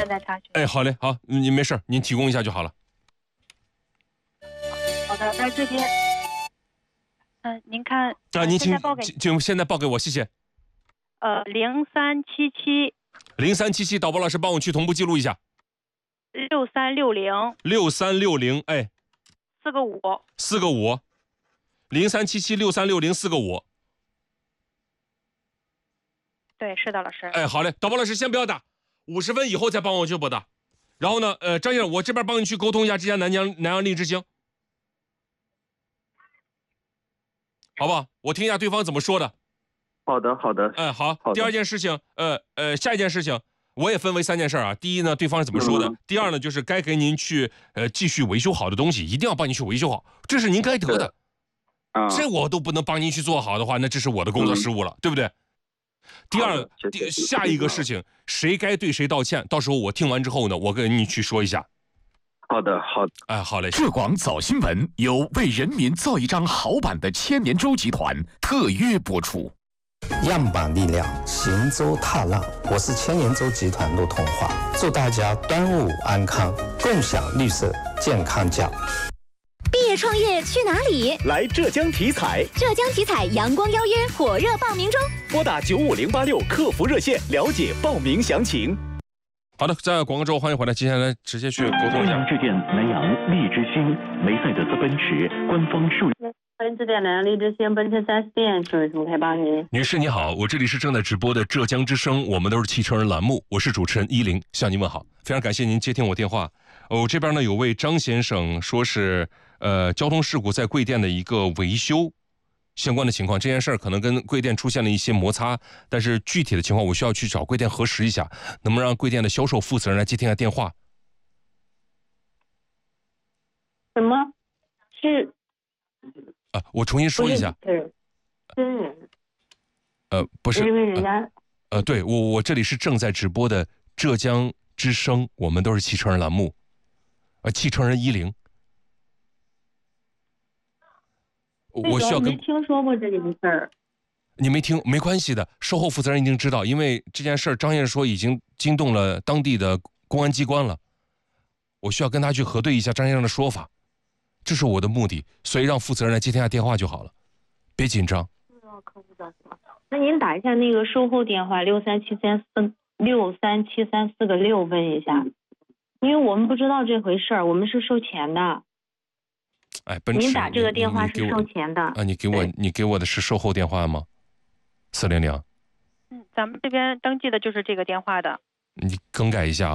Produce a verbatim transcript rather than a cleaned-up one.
正在查询。 哎，好嘞，好，您没事，您提供一下就好了。 好的，在这边，嗯、呃，您看， 啊，您请现在报给就现在报给我，谢谢。 呃，零三七七零三七七，导播老师帮我去同步记录一下。 六三六零六三六零，哎， 四个五， 四个五，零三七七六三六零四个五。 对，是的，老师。 哎，好嘞，导播老师先不要打，五十分以后再帮我去拨打。然后呢，呃，张先生，我这边帮你去沟通一下之前南阳南阳荔枝星，好不好？我听一下对方怎么说的。 好的，好的。 哎，好。 好的。 第二件事情，呃呃，下一件事情，我也分为三件事啊。第一呢，对方是怎么说的？ 嗯、 第二呢，就是该给您去呃继续维修好的东西，一定要帮您去维修好，这是您该得的。 啊， 这我都不能帮您去做好的话，那这是我的工作失误了，嗯、对不对？第二，第下一个事情，谁该对谁道歉？到时候我听完之后呢，我跟你去说一下。 好的，好的。 哎，好嘞。 浙广早新闻由为人民造一张好版的千年舟集团特约播出。 样板力量，行舟踏浪。我是千年舟集团陆同华，祝大家端午安康，共享绿色健康奖。 毕业创业去哪里？ 来浙江体彩！ 浙江体彩阳光邀约火热报名中， 拨打九五零八六客服热线了解报名详情。 好的，在广告之后欢迎回来，接下来直接去沟通一下。 欢迎致电南阳荔枝星梅赛德斯奔驰官方数。 欢迎致电南阳荔枝星奔驰 四 S 店，请问什么可以帮您？ 女士你好，我这里是正在直播的浙江之声，我们都是汽车人栏目，我是主持人依林，向您问好，非常感谢您接听我电话。我、哦、这边呢有位张先生说是呃交通事故在贵店的一个维修相关的情况，这件事儿可能跟贵店出现了一些摩擦，但是具体的情况我需要去找贵店核实一下，能不能让贵店的销售负责人来接听下电话？ 什么？是？ 啊，我重新说一下。 是真人。 呃，不是。 因为人家。 呃，呃对我我这里是正在直播的浙江之声，我们都是汽车人栏目，呃，汽车人一零。我需要跟。 没听说过这件事儿。 你没听没关系的，售后负责人一定知道，因为这件事儿张先生说已经惊动了当地的公安机关了，我需要跟他去核对一下张先生的说法，这是我的目的，所以让负责人来接听下电话就好了，别紧张。 那您打一下那个售后电话六三七三四六三七三四个六问一下，因为我们不知道这回事儿，我们是收钱的。 哎，奔驰， 您打这个电话是收钱的啊？你给我，你给我的是售后电话吗？四零零。 嗯，咱们这边登记的就是这个电话的。 你更改一下啊。